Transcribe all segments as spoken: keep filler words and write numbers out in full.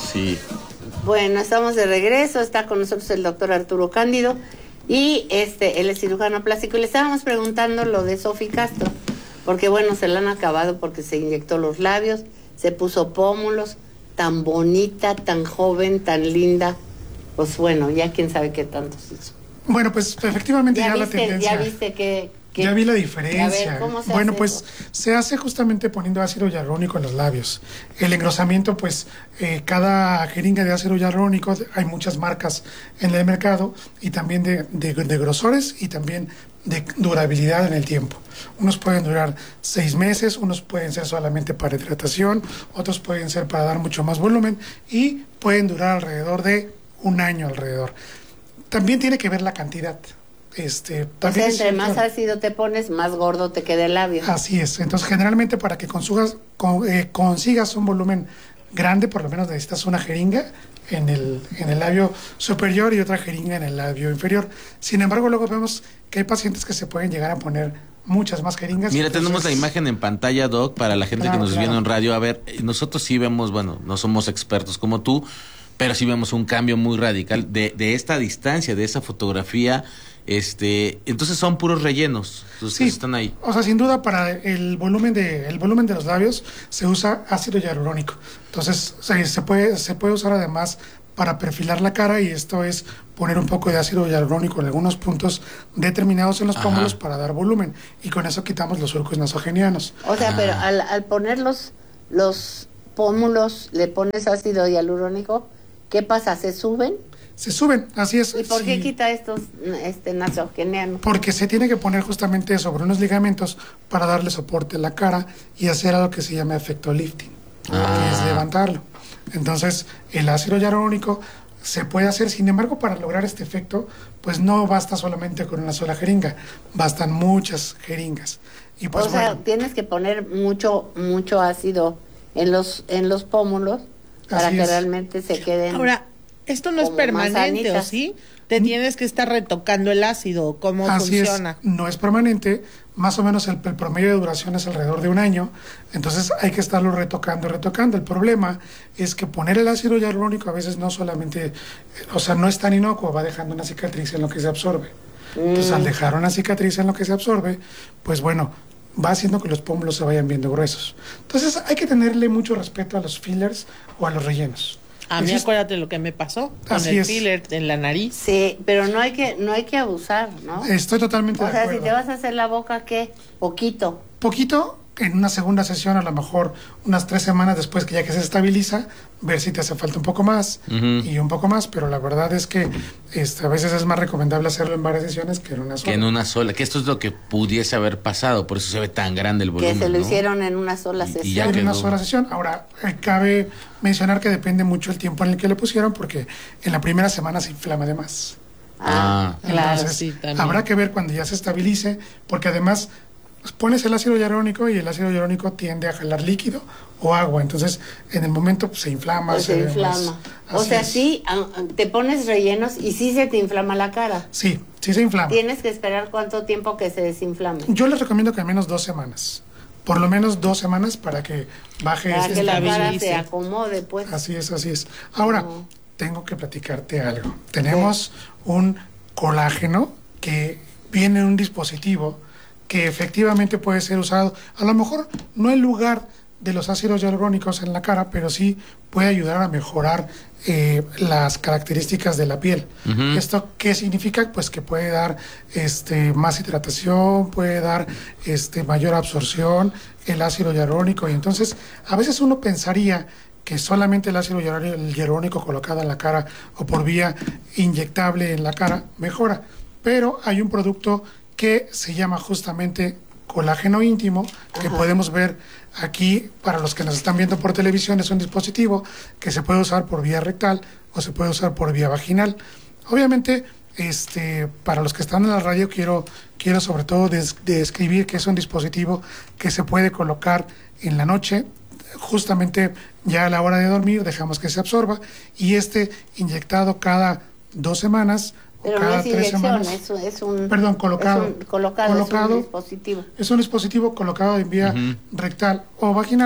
Sí. Bueno, estamos de regreso, está con nosotros el doctor Arturo Cándido y este, él es cirujano plástico y le estábamos preguntando lo de Sofi Castro, porque bueno, se la han acabado porque se inyectó los labios, se puso pómulos, tan bonita, tan joven, tan linda, pues bueno, ya quién sabe qué tanto se hizo. Bueno, pues efectivamente ya, ya la viste, tendencia... Ya viste que... que ya vi la diferencia. A ver, ¿cómo se bueno, hace pues eso? se hace justamente poniendo ácido hialurónico en los labios. El engrosamiento, pues eh, cada jeringa de ácido hialurónico, hay muchas marcas en el mercado y también de, de, de grosores y también de durabilidad en el tiempo. Unos pueden durar seis meses, unos pueden ser solamente para hidratación, otros pueden ser para dar mucho más volumen y pueden durar alrededor de un año alrededor. También tiene que ver la cantidad. Este, o sea, entre más ácido te pones, más gordo te queda el labio. Así es. Entonces, generalmente para que consigas, con, eh, consigas un volumen grande, por lo menos necesitas una jeringa en el, en el labio superior y otra jeringa en el labio inferior. Sin embargo, luego vemos que hay pacientes que se pueden llegar a poner muchas más jeringas. Mira, entonces... tenemos la imagen en pantalla, Doc, para la gente claro, que nos claro. viene en radio. A ver, nosotros sí vemos, bueno, no somos expertos como tú, pero sí vemos un cambio muy radical de, de esta distancia, de esa fotografía. Este, entonces son puros rellenos los sí, que están ahí. O sea, sin duda para el volumen de el volumen de los labios se usa ácido hialurónico. Entonces se, se puede se puede usar además para perfilar la cara y esto es poner un poco de ácido hialurónico en algunos puntos determinados en los pómulos para dar volumen y con eso quitamos los surcos nasogenianos. O sea, ah. pero al, al poner los, los pómulos le pones ácido hialurónico, ¿qué pasa? ¿Se suben? Se suben, así es. ¿Y por qué sí. quita estos este nasogenianos? Porque se tiene que poner justamente sobre unos ligamentos para darle soporte a la cara y hacer algo que se llama efecto lifting, ah. que es levantarlo. Entonces, el ácido hialurónico se puede hacer, sin embargo, para lograr este efecto, pues no basta solamente con una sola jeringa, bastan muchas jeringas. Y pues, o sea, bueno, tienes que poner mucho mucho ácido en los en los pómulos para así que es. realmente se queden. Ahora, esto no es como permanente, ¿o manzanitas. sí? Te tienes que estar retocando el ácido, ¿cómo así funciona? es, no es permanente, más o menos el, el promedio de duración es alrededor de un año, entonces hay que estarlo retocando, retocando. El problema es que poner el ácido hialurónico a veces no solamente, o sea, no es tan inocuo, va dejando una cicatriz en lo que se absorbe. Mm. Entonces, al dejar una cicatriz en lo que se absorbe, pues bueno, va haciendo que los pómulos se vayan viendo gruesos. Entonces, hay que tenerle mucho respeto a los fillers o a los rellenos. A mí Existe... acuérdate lo que me pasó con Así el es. filler en la nariz. Sí, pero no hay que no hay que abusar, ¿no? Estoy totalmente O de sea, acuerdo. si te vas a hacer la boca, ¿qué? Poquito. Poquito, en una segunda sesión, a lo mejor unas tres semanas después que ya que se estabiliza, ver si te hace falta un poco más uh-huh. y un poco más, pero la verdad es que este, a veces es más recomendable hacerlo en varias sesiones que en una sola. Que en una sola, que esto es lo que pudiese haber pasado, por eso se ve tan grande el volumen. Que se lo ¿no? hicieron en una sola y, sesión. Y ya en quedó. una sola sesión. Ahora, eh, cabe mencionar que depende mucho el tiempo en el que le pusieron, porque en la primera semana se inflama de más. Ah, Ah, claro. Entonces, sí, también. habrá que ver cuando ya se estabilice, porque además pones el ácido hialurónico y el ácido hialurónico tiende a jalar líquido o agua, entonces en el momento pues, se inflama. Pues se ve inflama. Más, o sea, es. sí, te pones rellenos y sí se te inflama la cara. Sí, sí se inflama. Tienes que esperar cuánto tiempo que se desinflame. Yo les recomiendo que al menos dos semanas, por lo menos dos semanas para que baje. Para ese que la cara estabilice. se acomode, pues. Así es, así es. Ahora, No. tengo que platicarte algo. Tenemos un colágeno que viene en un dispositivo que efectivamente puede ser usado, a lo mejor no en lugar de los ácidos hialurónicos en la cara, pero sí puede ayudar a mejorar eh, las características de la piel. Uh-huh. ¿Esto qué significa? Pues que puede dar este, más hidratación, puede dar este, mayor absorción, el ácido hialurónico, y entonces a veces uno pensaría que solamente el ácido hialurónico colocado en la cara o por vía inyectable en la cara mejora, pero hay un producto que se llama justamente colágeno íntimo, que Ajá. podemos ver aquí, para los que nos están viendo por televisión, es un dispositivo que se puede usar por vía rectal o se puede usar por vía vaginal. Obviamente, este, para los que están en la radio, quiero, quiero sobre todo des, describir que es un dispositivo que se puede colocar en la noche, justamente ya a la hora de dormir, dejamos que se absorba, y este inyectado cada dos semanas. Pero cada no es tres inyección, semanas. es, es un... Perdón, colocado. Es un colocado, colocado, es un dispositivo. Es un dispositivo colocado en vía uh-huh. rectal o vaginal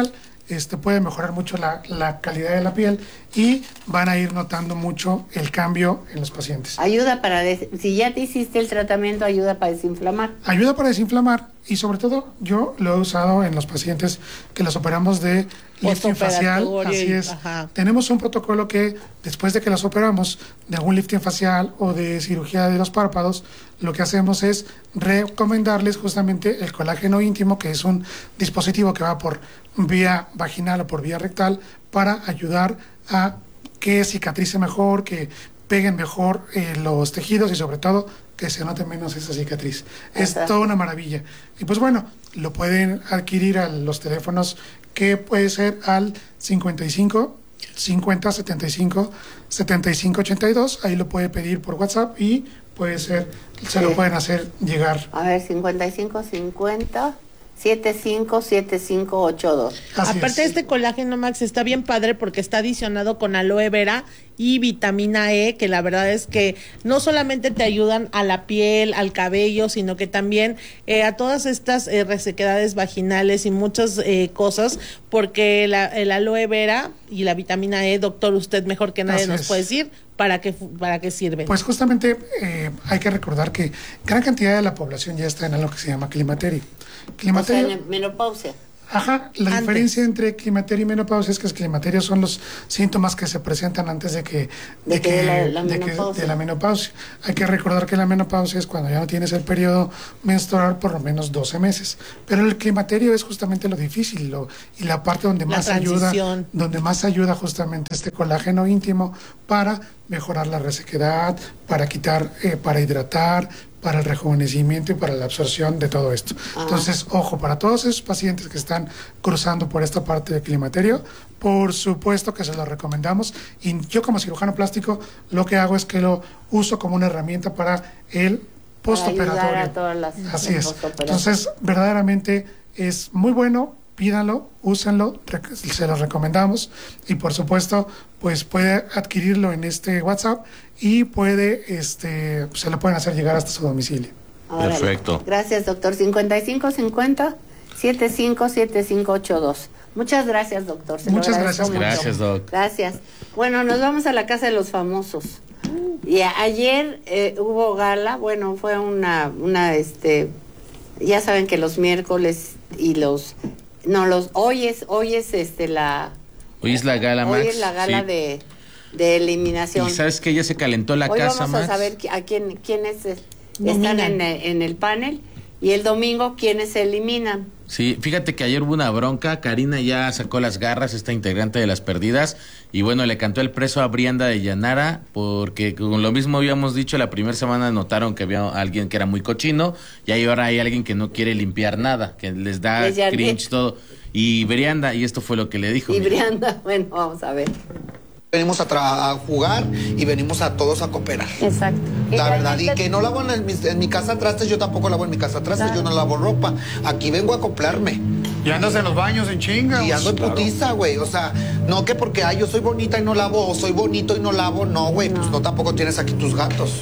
este, puede mejorar mucho la, la calidad de la piel y van a ir notando mucho el cambio en los pacientes. Ayuda para, des si ya te hiciste el tratamiento, ayuda para desinflamar. Ayuda para desinflamar y sobre todo yo lo he usado en los pacientes que los operamos de lifting facial. Así es. Ajá. Tenemos un protocolo que después de que los operamos de algún lifting facial o de cirugía de los párpados, lo que hacemos es recomendarles justamente el colágeno íntimo, que es un dispositivo que va por vía vaginal o por vía rectal para ayudar a que cicatrice mejor, que peguen mejor eh, los tejidos y sobre todo que se note menos esa cicatriz. Es toda una maravilla. Y pues bueno, lo pueden adquirir a los teléfonos que puede ser al cincuenta y cinco, cincuenta, setenta y cinco, setenta y cinco, ochenta y dos. Ahí lo puede pedir por WhatsApp y puede ser, se sí. lo pueden hacer llegar. A ver, cincuenta y cinco, cincuenta, setenta y cinco, setenta y cinco, ochenta y dos. Así Aparte es. Este colágeno, Max, está bien padre porque está adicionado con aloe vera y vitamina E, que la verdad es que no solamente te ayudan a la piel, al cabello, sino que también eh, a todas estas eh, resequedades vaginales y muchas eh, cosas, porque la, el aloe vera y la vitamina E, doctor, usted mejor que nadie Así nos es. puede decir para qué, para qué sirve. Pues justamente eh, hay que recordar que gran cantidad de la población ya está en algo que se llama climaterio. Climaterio. O sea, en menopausia. Ajá, la antes. diferencia entre climaterio y menopausia es que el climaterio son los síntomas que se presentan antes de que de, de, que, que, la, la de, que de la menopausia. Hay que recordar que la menopausia es cuando ya no tienes el periodo menstrual por lo menos doce meses. Pero el climaterio es justamente lo difícil lo, y la parte donde más ayuda, donde más ayuda justamente este colágeno íntimo para mejorar la resequedad, para quitar, eh, para hidratar, para el rejuvenecimiento y para la absorción de todo esto. Ajá. Entonces, ojo, para todos esos pacientes que están cruzando por esta parte del climaterio, por supuesto que se lo recomendamos. Y yo como cirujano plástico, lo que hago es que lo uso como una herramienta para el postoperatorio. Así es. Entonces, verdaderamente es muy bueno. Pídanlo, úsenlo, se los recomendamos y por supuesto pues puede adquirirlo en este WhatsApp y puede, este, se lo pueden hacer llegar hasta su domicilio. Órale. Perfecto. Gracias, doctor. cincuenta y cinco, cincuenta, setenta y cinco, setenta y cinco, ochenta y dos. Muchas gracias, doctor. Se Muchas gracias. Mucho. Gracias, doc. Gracias. Bueno, nos vamos a la casa de los famosos. Y a, ayer eh, hubo gala, bueno, fue una, una, este, ya saben que los miércoles y los No, los hoy es hoy es este la hoy es la gala, Max. Hoy es la gala sí. de, de eliminación. Y sabes que ya se calentó la hoy casa, vamos Max. a saber a quién quiénes están en, en el panel y el domingo quiénes se eliminan. Sí, fíjate que ayer hubo una bronca, Karina ya sacó las garras, esta integrante de Las Perdidas, y bueno, le cantó el preso a Brianda de Llanara, porque con lo mismo habíamos dicho, la primera semana notaron que había alguien que era muy cochino, y ahí ahora hay alguien que no quiere limpiar nada, que les da cringe todo, y Brianda, y esto fue lo que le dijo. Y Brianda, bueno, vamos a ver. Venimos a, a jugar y venimos a todos a cooperar. Exacto. La verdad, y que no lavo en mi, en mi casa trastes, yo tampoco lavo en mi casa trastes, claro. Yo no lavo ropa. Aquí vengo a acoplarme. Y andas en los baños en chinga. Y ando en claro. putiza, güey. O sea, no que porque ay, yo soy bonita y no lavo, o soy bonito y no lavo. No, güey, no. Pues no tampoco tienes aquí tus gatos.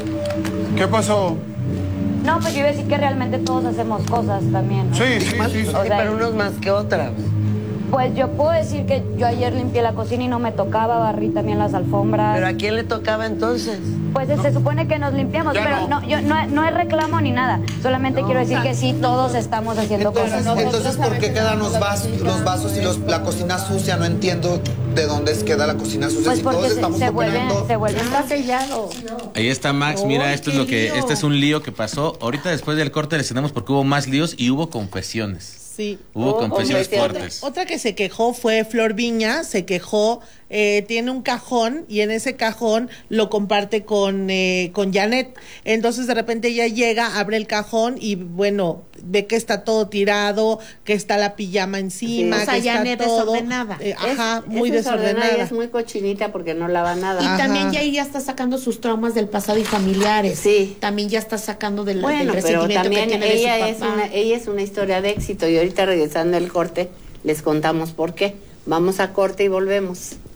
¿Qué pasó? No, pues yo iba a decir que realmente todos hacemos cosas también, ¿no? Sí, sí, sí. sí, sí. O sea, pero unos más que otras. Pues yo puedo decir que yo ayer limpié la cocina y no me tocaba, barrí también las alfombras. ¿Pero a quién le tocaba entonces? Pues no. Se supone que nos limpiamos, ya pero no, no yo no, no es reclamo ni nada. Solamente no, quiero decir o sea, que sí, todos estamos haciendo entonces, cosas. Entonces, ¿por qué quedan los vasos, los vasos y los, la cocina sucia? No entiendo de dónde es queda la cocina sucia. Pues si porque todos se, estamos se vuelve, se vuelve está sellado. Ahí está Max, oh, mira, esto es lo que, lío. este es un lío que pasó. Ahorita después del corte les tenemos porque hubo más líos y hubo confesiones. Sí. Hubo oh, confesiones confesiones. fuertes. Otra que se quejó fue Flor Viña, se quejó, eh, tiene un cajón y en ese cajón lo comparte con, eh, con Janet. Entonces de repente ella llega, abre el cajón y bueno, ve que está todo tirado, que está la pijama encima, sí. O sea, que está Janet todo desordenada. Eh, ajá, es, muy es desordenada. Y es muy cochinita porque no lava nada. Y Ajá. también ya ella está sacando sus traumas del pasado y familiares. Sí. También ya está sacando del, bueno, del pero resentimiento también que tiene de ella su es papá. una ella es una historia de éxito y ahorita regresando al corte les contamos por qué. Vamos a corte y volvemos.